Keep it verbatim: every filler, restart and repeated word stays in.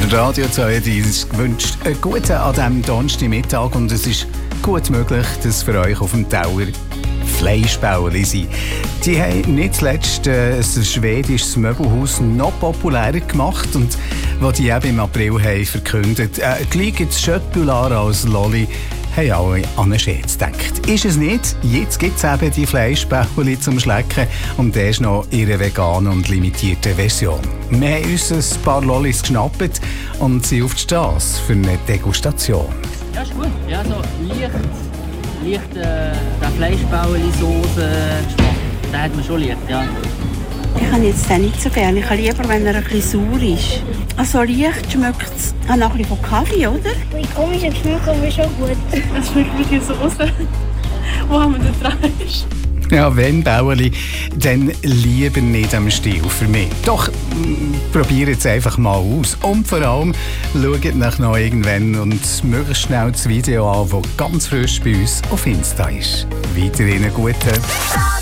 Der Radio zweiunddreißig wünscht einen guten an diesem Donnerstagmittag und es ist gut möglich, dass für euch auf dem Teller Fleischbäuerli sind. Die haben nicht zuletzt äh, ein schwedisches Möbelhaus noch populärer gemacht und was die eben im April haben verkündet, äh, gleich gibt es Schöttbular als Lolli, haben alle an einen Scherz gedacht. Ist es nicht? Jetzt gibt es eben die Fleischbäuerli zum Schlecken und der ist noch in einer veganen und limitierten Version. Wir haben uns ein paar Lollis geschnappt und sind auf die Strasse für eine Degustation. Ja, ist gut. Ja, so leicht, leicht äh, der Fleischbäuerli-Soße-Geschmack. Den hat man schon leicht, ja. Ich habe jetzt den nicht so gerne. Ich habe lieber, wenn er ein bisschen sauer ist. Also leicht schmeckt es auch noch ein bisschen von Kaffee, oder? Die komischen Geschmack aber schon gut. Es schmeckt wie die Soße, wo haben wir da dran ist. Ja, wenn Bäuerli, dann lieber nicht am Stiel für mich. Doch, probiert es einfach mal aus. Und vor allem, schaut nach noch irgendwann und möglichst schnell das Video an, das ganz frisch bei uns auf Insta ist. Weiterhin einen guten...